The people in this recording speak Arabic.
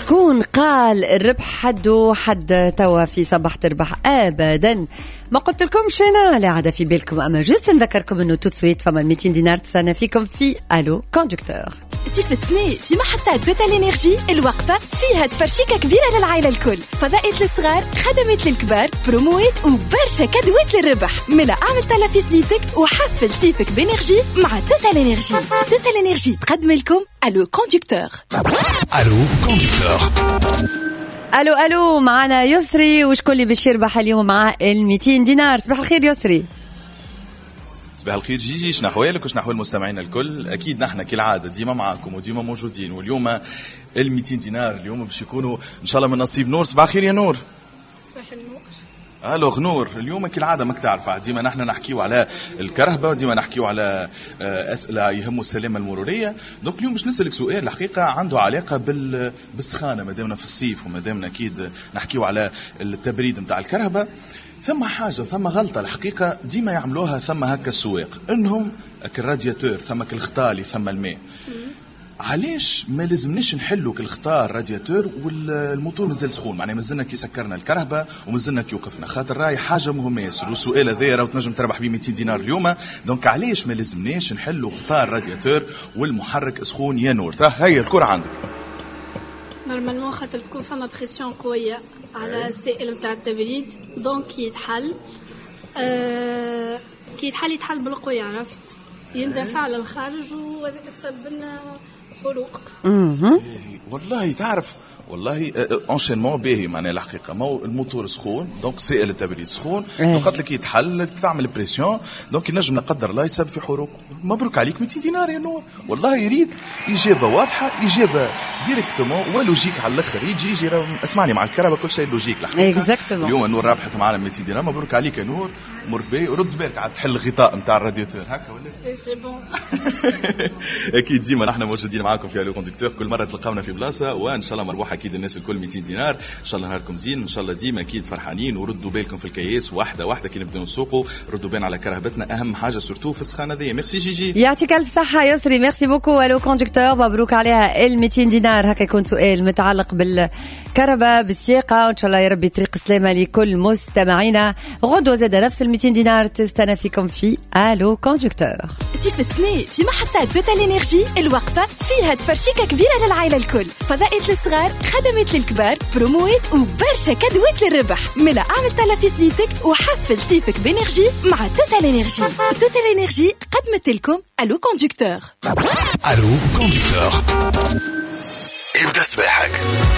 شكون قال الربح حده حد توا في صباح تربح؟ ابدا ما قلت لكمش انا، لا عاد في بالكم، اما جست نذكركم انه تو سويت فما 200 دينار تسنى فيكم في الو كوندكتور. سيف سني في محطات توتال انرجي الوقفه فيها تفرشيكه كبيره للعائله الكل، فضائيه للصغار، خدمات للكبار، بروموات وبرشا كادوات للربح. ملا اعمل تلا في ثنيتك وحفل سيفك بانرجي مع توتال انرجي. توتال انرجي تقدم لكم الو كوندكتور. الو كوندكتور. الو معنا يسري، وشكون اللي باش يربح اليوم مع 200 دينار؟ صباح الخير يسري. صباح الخير جيجي، شنو احوالك وشنو احوال المستمعين الكل؟ اكيد نحن كالعاده ديما معاكم وديما موجودين، واليوم 200 دينار اليوم باش يكونوا ان شاء الله من نصيب نور. صباح الخير يا نور. صباح النور. الو نور، اليوم كالعاده ماك تعرف ديما نحن نحكيو على الكرهبه وديما نحكيو على اسئله يهموا السلامه المروريه. دونك اليوم باش نسالك سؤال الحقيقه عنده علاقه بالسخانه، مادامنا في الصيف ومادامنا اكيد نحكيو على التبريد نتاع الكرهبه. ثم حاجه ثم غلطه الحقيقه ديما يعملوها ثم هكا السواق، انهم الرادياتور ثم الخطالي ثم الماء. علاش ما لازمناش نحلوا كالخطار رادياتور والموتور مازال سخون؟ معناها مازلنا كي سكرنا الكرهبه ومازلنا كي وقفنا، خاطر راي حاجه مهمه ياسر، والسؤال هذا راه تنجم تربح ب 200 دينار اليوم. دونك علاش ما لازمناش نحلوا خطار رادياتور والمحرك سخون يا نور؟ ترى هي الكره عندك. نورمالمون خاطر تكون فما بريسيون قويه على السائل نتاع التبريد، دونك يتحل كي يتحل بالقوي، عرفت؟ يندفع للخارج وهذاك تسبب لنا حروق. والله تعرف، والله انشينمون باهي، معناها الحقيقه ما الموتور سخون، دونك سائل التبريد سخون، دونك قالت لك يتحل تعمل بريسيون، دونك ينجم لا قدر الله يسبب في حروق. مبروك عليك 200 دينار يا نور، والله يريد اجابه واضحه، اجابه ديريكتومون ولوجيك على الاخر. يجي اسمعني، مع الكهرباء كل شيء لوجيك الحقيقه. اليوم نور رابحت معنا 200 دينار، مبروك عليك يا نور. مرت باهي ورد بالك عاد تحل الغطاء نتاع الرادياتور هكا ولا سي بون. اكيد ديما نحن موجودين معاكم في الو كوندكتور، كل مره تلقاونا في بلاصه، وان شاء الله مربوح اكيد الناس الكل 200 دينار. ان شاء الله نهاركم زين، ان شاء الله ديما اكيد فرحانين، وردوا بالكم في الكياس واحده واحده كي نبداو نسوقوا، ردوا بالنا على كرهبتنا، اهم حاجه سورتو في السخانه ذي. ميرسي جيجي، يعطيك الف صحه يسري، ميرسي بوكو. الو كوندكتور، مبروك عليها 200 دينار. هكا يكون سؤال متعلق بالكهرباء بالسياقه، وان شاء الله يا ربي طريق سلامه لكل مستمعينا. غدوه زاد نفس 200 دينار تستنى فيكم في الو كوندكتور. سيف سني في محطات توتال انرجي الوقفه فيها تفرشيكه كبيره للعائله الكل، فضائيه للصغار، خدمات للكبار، بروموات وبرشا كادوات للربح. ملا اعمل تلا في ثنيتك وحفل سيفك بانرجي مع توتال انرجي. توتال انرجي قدمت لكم الو كوندكتور. الو كوندكتور. ابدا صباحك.